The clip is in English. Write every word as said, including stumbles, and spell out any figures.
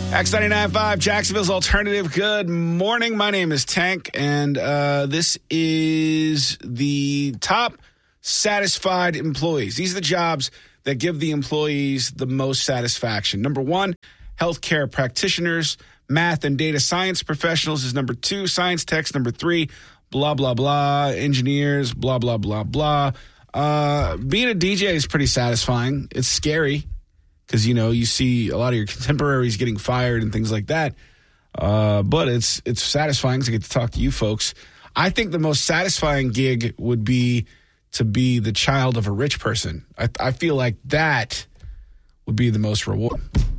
X ninety-nine point five, Jacksonville's Alternative. Good morning. My name is Tank, and uh, this is the top satisfied employees. These are the jobs that give the employees the most satisfaction. Number one, healthcare practitioners. Math and data science professionals is number two. Science techs, number three. Blah, blah, blah. Engineers, blah, blah, blah, blah. Uh, being a D J is pretty satisfying. It's scary because, you know, you see a lot of your contemporaries getting fired and things like that. Uh, but it's it's satisfying to get to talk to you folks. I think the most satisfying gig would be to be the child of a rich person. I, I feel like that would be the most rewarding.